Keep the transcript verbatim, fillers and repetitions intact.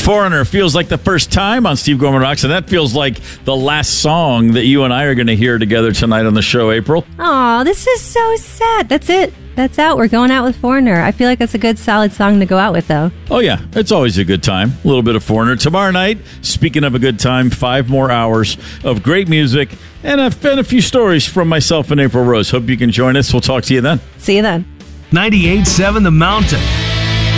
Foreigner feels like the first time on Steve Gorman Rocks, and that feels like the last song that you and I are going to hear together tonight on the show, April. Aw, this is so sad. That's it. That's out. We're going out with Foreigner. I feel like that's a good, solid song to go out with, though. Oh, yeah. It's always a good time. A little bit of Foreigner. Tomorrow night, speaking of a good time, five more hours of great music and a, and a few stories from myself and April Rose. Hope you can join us. We'll talk to you then. See you then. ninety-eight point seven The Mountain